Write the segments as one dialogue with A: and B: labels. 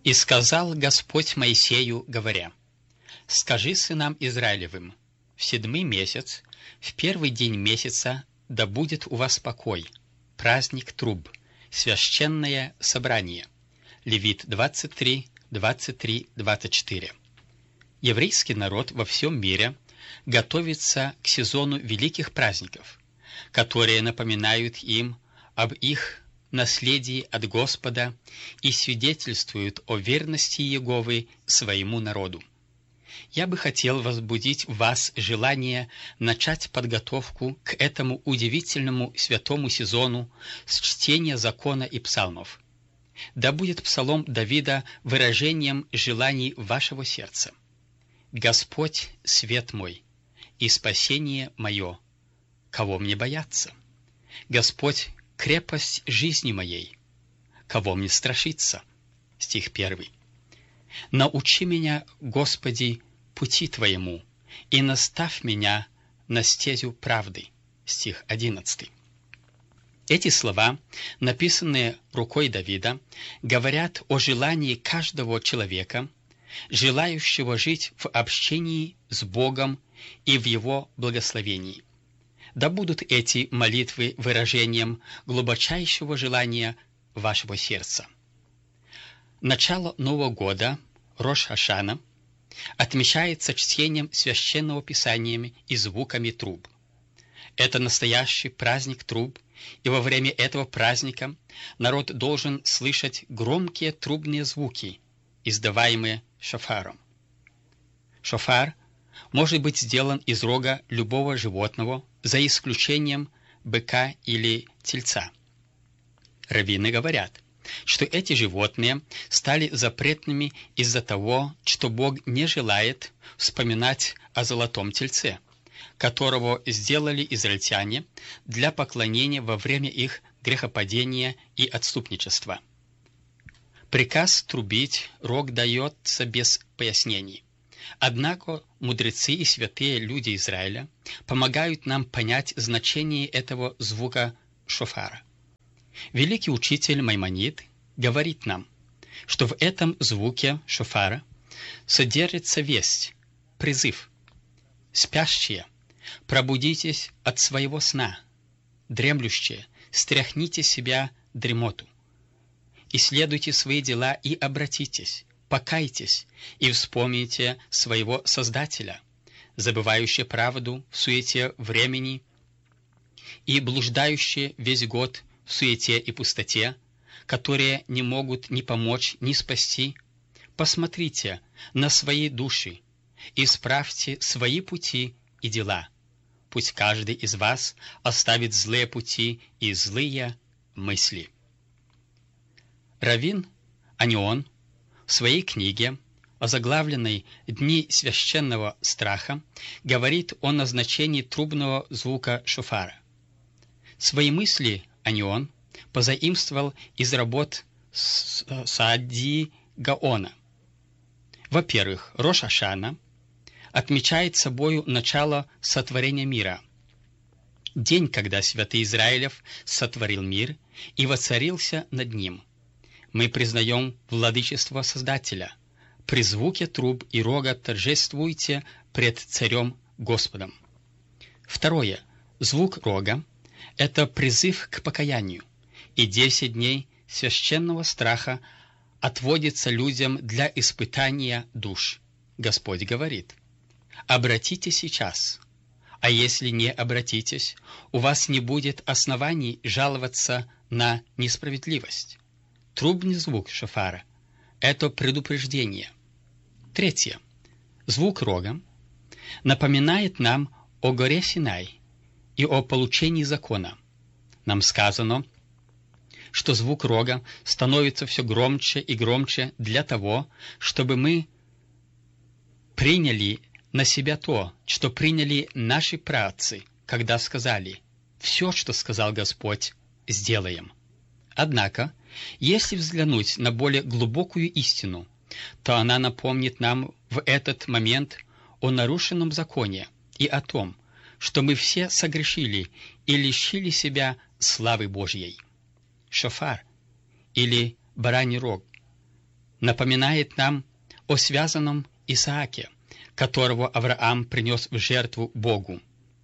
A: «И сказал Господь Моисею, говоря: скажи сынам Израилевым: в 7-й месяц, в 1-й день месяца, да будет у вас покой, праздник труб, священное собрание». Левит 23, 23, 24. Еврейский народ во всем мире готовится к сезону великих праздников, которые напоминают им об их наследии от Господа и свидетельствуют о верности Иеговы своему народу. Я бы хотел возбудить в вас желание начать подготовку к этому удивительному святому сезону с чтения закона и псалмов. Да будет псалом Давида выражением желаний вашего сердца. «Господь — свет мой и спасение мое, кого мне бояться? Господь — крепость жизни моей, кого мне страшиться?» Стих 1. «Научи меня, Господи, пути Твоему, и наставь меня на стезю правды». Стих 11. Эти слова, написанные рукой Давида, говорят о желании каждого человека, желающего жить в общении с Богом и в Его благословении. Да будут эти молитвы выражением глубочайшего желания вашего сердца. Начало Нового года, Рош Хашана, отмечается чтением Священного Писания и звуками труб. Это настоящий праздник труб, и во время этого праздника народ должен слышать громкие трубные звуки, издаваемые шофаром. Шофар может быть сделан из рога любого животного, за исключением быка или тельца. Раввины говорят, что эти животные стали запретными из-за того, что Бог не желает вспоминать о золотом тельце, которого сделали израильтяне для поклонения во время их грехопадения и отступничества. Приказ трубить рог дается без пояснений. Однако мудрецы и святые люди Израиля помогают нам понять значение этого звука шофара. Великий учитель Маймонид говорит нам, что в этом звуке шофара содержится весть, призыв: «Спящие, пробудитесь от своего сна, дремлющие, стряхните с себя дремоту, исследуйте свои дела и обратитесь, покайтесь и вспомните своего Создателя, забывающие правду в суете времени и блуждающие весь год в суете и пустоте, которые не могут ни помочь, ни спасти. Посмотрите на свои души, исправьте свои пути и дела. Пусть каждый из вас оставит злые пути и злые мысли». Раввин Анион в своей книге, озаглавленной «Дни священного страха», говорит о назначении трубного звука шофара. Свои мысли Анион позаимствовал из работ Саади Гаона. Во-первых, Рош Хашана отмечает собою начало сотворения мира, день, когда святый Израилев сотворил мир и воцарился над ним. Мы признаем владычество Создателя. При звуке труб и рога торжествуйте пред Царем Господом. Второе. Звук рога – это призыв к покаянию, и 10 дней священного страха отводится людям для испытания душ. Господь говорит: «Обратитесь сейчас, а если не обратитесь, у вас не будет оснований жаловаться на несправедливость». Трубный звук шофара – это предупреждение. Третье. Звук рога напоминает нам о горе Синай и о получении закона. Нам сказано, что звук рога становится все громче и громче для того, чтобы мы приняли на себя то, что приняли наши праотцы, когда сказали: «Все, что сказал Господь, сделаем». Однако, если взглянуть на более глубокую истину, то она напомнит нам в этот момент о нарушенном законе и о том, что мы все согрешили и лишили себя славы Божьей. Шофар или бараний рог напоминает нам о связанном Исааке, которого Авраам принес в жертву Богу.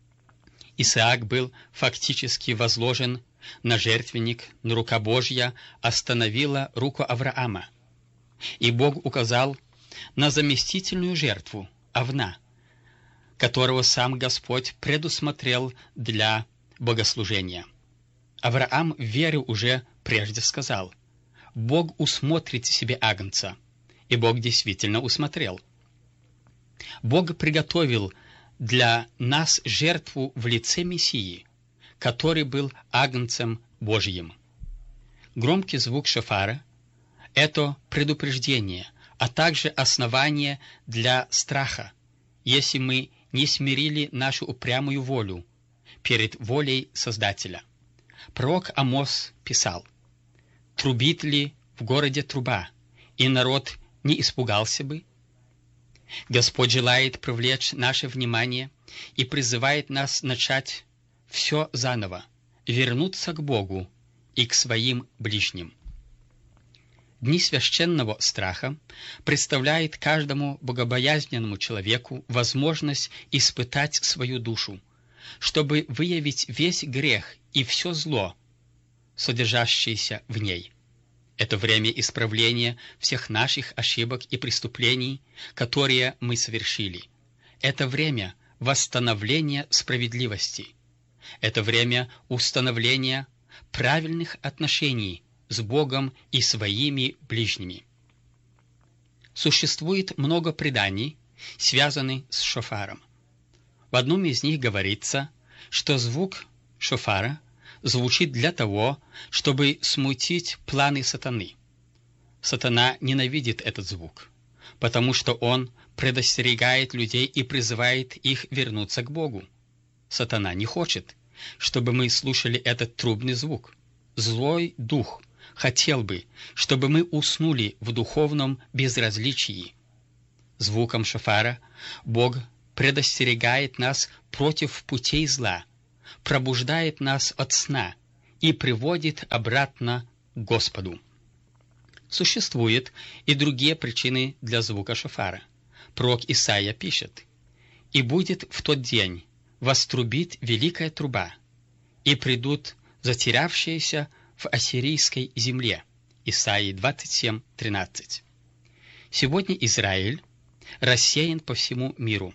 A: Исаак был фактически возложен на жертвенник, но рука Божья остановила руку Авраама, и Бог указал на заместительную жертву Авна, которого сам Господь предусмотрел для богослужения. Авраам в вере уже прежде сказал: «Бог усмотрит себе агнца», и Бог действительно усмотрел. Бог приготовил для нас жертву в лице Мессии, который был агнцем Божьим. Громкий звук шофара – это предупреждение, а также основание для страха, если мы не смирили нашу упрямую волю перед волей Создателя. Пророк Амос писал: «Трубит ли в городе труба, и народ не испугался бы?» Господь желает привлечь наше внимание и призывает нас начать все заново, вернуться к Богу и к своим ближним. Дни священного страха представляют каждому богобоязненному человеку возможность испытать свою душу, чтобы выявить весь грех и все зло, содержащееся в ней. Это время исправления всех наших ошибок и преступлений, которые мы совершили. Это время восстановления справедливости. Это время установления правильных отношений с Богом и своими ближними. Существует много преданий, связанных с шофаром. В одном из них говорится, что звук шофара звучит для того, чтобы смутить планы сатаны. Сатана ненавидит этот звук, потому что он предостерегает людей и призывает их вернуться к Богу. Сатана не хочет, чтобы мы слушали этот трубный звук. Злой дух хотел бы, чтобы мы уснули в духовном безразличии. Звуком шофара Бог предостерегает нас против путей зла, пробуждает нас от сна и приводит обратно к Господу. Существуют и другие причины для звука шофара. Пророк Исаия пишет: «И будет в тот день, вострубит великая труба, и придут затерявшиеся в ассирийской земле». Исаии 27:13. Сегодня Израиль рассеян по всему миру.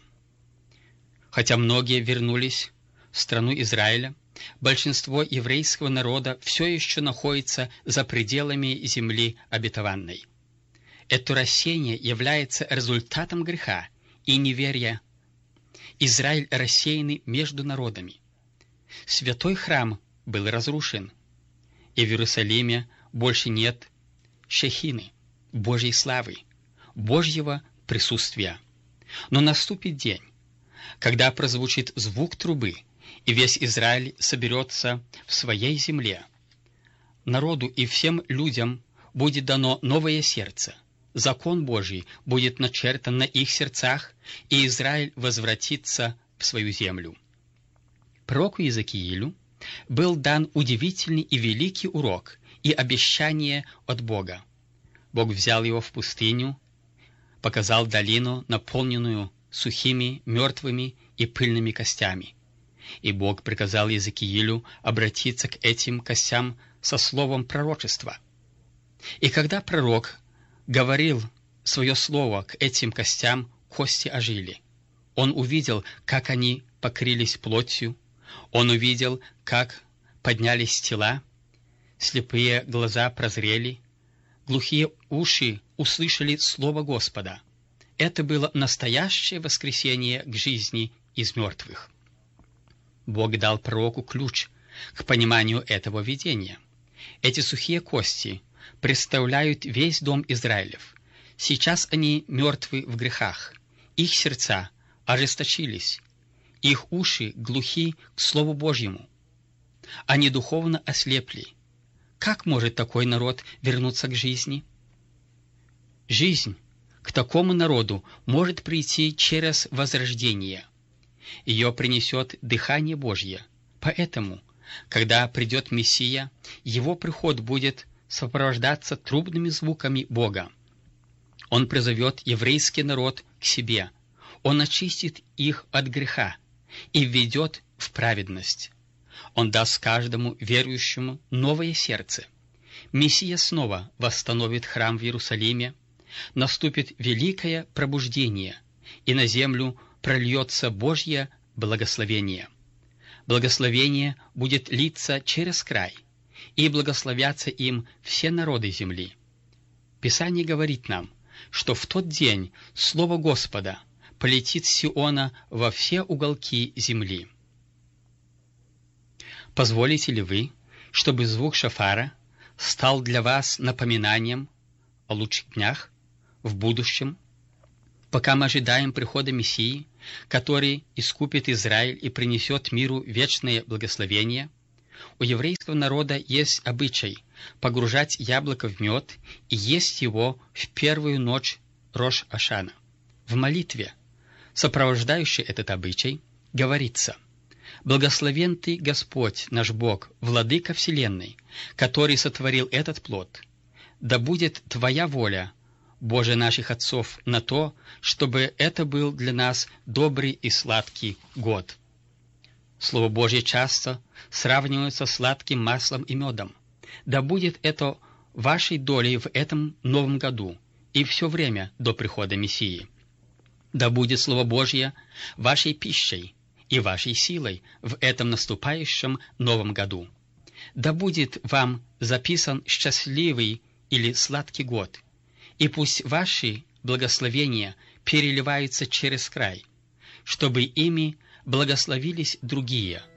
A: Хотя многие вернулись в страну Израиля, большинство еврейского народа все еще находится за пределами земли обетованной. Это рассеяние является результатом греха и неверия. Израиль рассеянный между народами. Святой храм был разрушен, и в Иерусалиме больше нет шехины, Божьей славы, Божьего присутствия. Но наступит день, когда прозвучит звук трубы, и весь Израиль соберется в своей земле. Народу и всем людям будет дано новое сердце. Закон Божий будет начертан на их сердцах, и Израиль возвратится в свою землю. Пророку Иезекиилю был дан удивительный и великий урок и обещание от Бога. Бог взял его в пустыню, показал долину, наполненную сухими, мертвыми и пыльными костями. И Бог приказал Иезекиилю обратиться к этим костям со словом пророчества. И когда пророк говорил свое слово к этим костям, кости ожили. Он увидел, как они покрылись плотью, он увидел, как поднялись тела, слепые глаза прозрели, глухие уши услышали слово Господа. Это было настоящее воскресение к жизни из мертвых. Бог дал пророку ключ к пониманию этого видения. Эти сухие кости представляют весь дом Израилев. Сейчас они мертвы в грехах, их сердца ожесточились, их уши глухи к Слову Божьему. Они духовно ослепли. Как может такой народ вернуться к жизни? Жизнь к такому народу может прийти через возрождение. Ее принесет дыхание Божье. Поэтому, когда придет Мессия, его приход будет сопровождаться трубными звуками Бога. Он призовет еврейский народ к себе. Он очистит их от греха и введет в праведность. Он даст каждому верующему новое сердце. Мессия снова восстановит храм в Иерусалиме, наступит великое пробуждение, и на землю прольется Божье благословение. Благословение будет литься через край, и благословятся им все народы земли. Писание говорит нам, что в тот день Слово Господа полетит с Сиона во все уголки земли. Позволите ли вы, чтобы звук шофара стал для вас напоминанием о лучших днях в будущем, пока мы ожидаем прихода Мессии, который искупит Израиль и принесет миру вечное благословение? У еврейского народа есть обычай погружать яблоко в мед и есть его в первую ночь Рош-Ашана. В молитве, сопровождающей этот обычай, говорится: «Благословен Ты, Господь, наш Бог, Владыка Вселенной, который сотворил этот плод. Да будет Твоя воля, Боже наших отцов, на то, чтобы это был для нас добрый и сладкий год». Слово Божье часто сравнивается с сладким маслом и медом. Да будет это вашей долей в этом новом году и все время до прихода Мессии. Да будет Слово Божье вашей пищей и вашей силой в этом наступающем новом году. Да будет вам записан счастливый или сладкий год, и пусть ваши благословения переливаются через край, чтобы ими благословились другие,